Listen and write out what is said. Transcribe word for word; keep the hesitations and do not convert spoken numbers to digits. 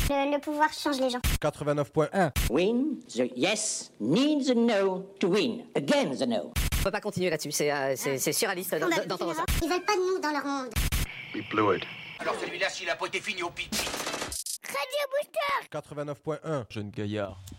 Le, le pouvoir change les gens. quatre-vingt-neuf point un. Win the yes needs a no to win. Again the no. On peut pas continuer là-dessus, c'est, euh, c'est, c'est surréaliste d'en- d'entendre ça. Ils veulent pas de nous dans leur monde. We blew it. Alors celui-là, s'il a pas été fini au pipi. Radio Booster. quatre-vingt-neuf point un. Jeune gaillard.